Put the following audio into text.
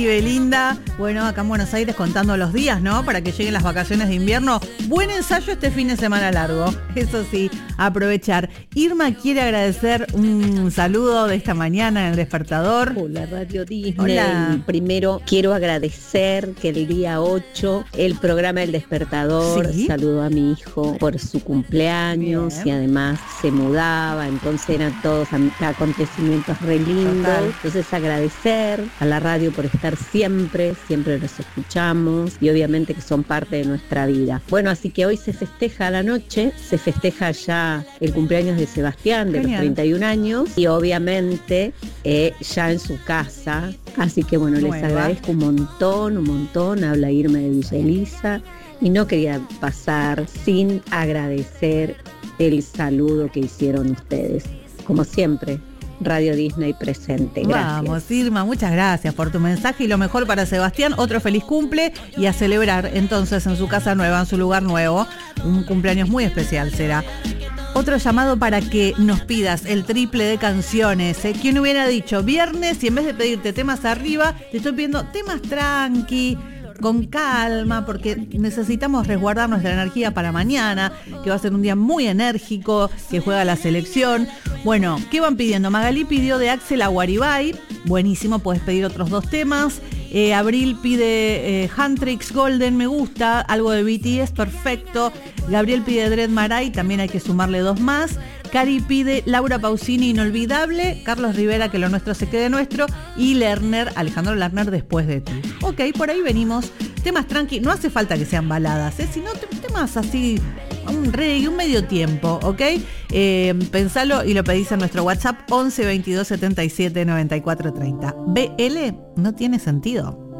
Belinda, bueno, acá en Buenos Aires contando los días, ¿no? Para que lleguen las vacaciones de invierno. Buen ensayo este fin de semana largo. Eso sí, aprovechar. Irma quiere agradecer un saludo de esta mañana en el despertador. Hola, Radio Disney. Hola. Primero quiero agradecer que el día 8 el programa El Despertador saludó a mi hijo por su cumpleaños. Bien. Y además se mudaba, entonces eran todos acontecimientos re lindos. Total. Entonces agradecer a la radio por estar siempre los escuchamos y obviamente que son parte de nuestra vida. Bueno, así que hoy se festeja a la noche, se festeja ya el cumpleaños de Sebastián, de Genial. Los 31 años, y obviamente ya en su casa. Así que bueno, les agradezco un montón, habla Irma de Villa Elisa, y no quería pasar sin agradecer el saludo que hicieron ustedes. Como siempre, Radio Disney presente. Gracias. Vamos, Irma, muchas gracias por tu mensaje y lo mejor para Sebastián. Otro feliz cumple y a celebrar entonces en su casa nueva, en su lugar nuevo. Un cumpleaños muy especial será. Otro llamado para que nos pidas el triple de canciones. ¿Quién hubiera dicho viernes y en vez de pedirte temas arriba, te estoy pidiendo temas tranqui, con calma, porque necesitamos resguardar nuestra energía para mañana, que va a ser un día muy enérgico, que juega la selección. Bueno, ¿qué van pidiendo? Magalí pidió de Axel a Guaribay, buenísimo, puedes pedir otros 2 temas. Abril pide Huntrix Golden, me gusta, algo de BTS, perfecto. Gabriel pide Dread Marai, también hay que sumarle 2 más. Cari pide Laura Pausini, Inolvidable. Carlos Rivera, Que lo nuestro se quede nuestro. Y Lerner, Alejandro Lerner, Después de ti. Ok, por ahí venimos. Temas tranqui, no hace falta que sean baladas, sino temas así, un reggae, un medio tiempo, ¿ok? Pensalo y lo pedís en nuestro WhatsApp 11 22 77 94 30. BL no tiene sentido.